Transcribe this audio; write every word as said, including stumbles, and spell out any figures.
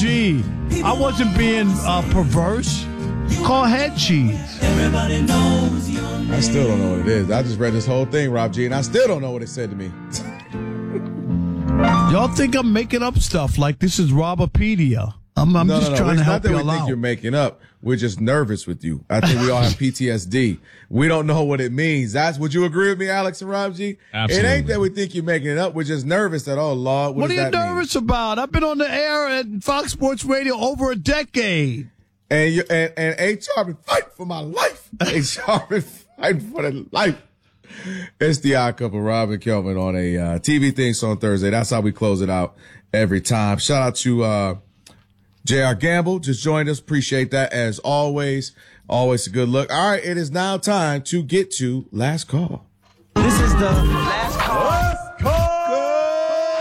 G, I wasn't being uh, perverse. Call head cheese. I still don't know what it is. I just read this whole thing, Rob G, and I still don't know what it said to me. Y'all think I'm making up stuff like this is Robopedia. I'm, I'm no, just no, no. trying It's to not help that you we out. think you're making up. We're just nervous with you. I think we all have P T S D. We don't know what it means. That's would you agree with me, Alex and Rob G? Absolutely. It ain't that we think you're making it up. We're just nervous that, oh, Lord, what, What does are you that mean? nervous about? I've been on the air at Fox Sports Radio over a decade. And you and, and H R been fighting for my life. H R been fighting for the life. It's the Odd Couple, Rob and Kelvin on a uh, T V Things on Thursday. That's how we close it out every time. Shout out to uh, J R Gamble. Just joined us. Appreciate that as always. Always a good look. All right, it is now time to get to Last Call. This is the last call.